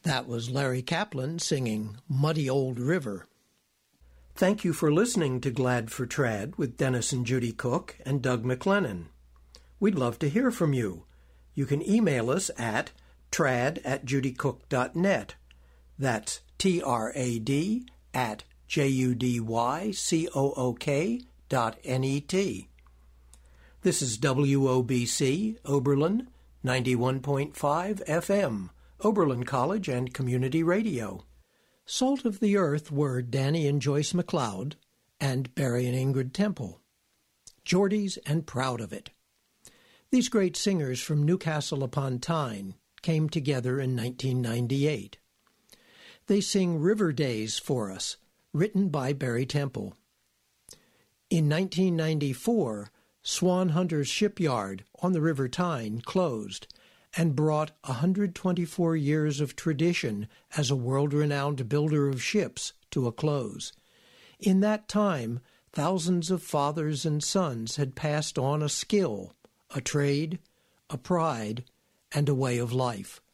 That was Larry Kaplan singing Muddy Old River. Thank you for listening to Glad for Trad with Dennis and Judy Cook and Doug McLennan. We'd love to hear from you. You can email us at trad@judycook.net. That's trad@judycook.net. This is WOBC, Oberlin, 91.5 FM, Oberlin College and Community Radio. Salt of the Earth were Danny and Joyce McLeod and Barry and Ingrid Temple. Geordies and Proud of It. These great singers from Newcastle upon Tyne came together in 1998. They sing River Days for us, written by Barry Temple. In 1994, Swan Hunter's shipyard on the River Tyne closed and brought 124 years of tradition as a world-renowned builder of ships to a close. In that time, thousands of fathers and sons had passed on a skill, a trade, a pride, and a way of life.